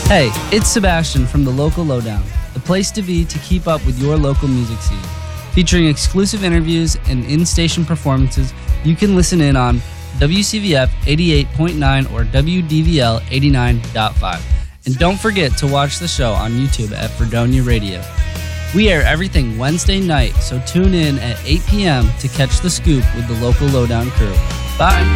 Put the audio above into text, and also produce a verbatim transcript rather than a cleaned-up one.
Hey, it's Sebastian from the Local Lowdown, the place to be to keep up with your local music scene. Featuring exclusive interviews and in-station performances, you can listen in on W C V F eighty-eight point nine or W D V L eighty-nine point five. And don't forget to watch the show on YouTube at Fredonia Radio. We air everything Wednesday night, so tune in at eight p.m. to catch the scoop with the Local Lowdown crew. Bye!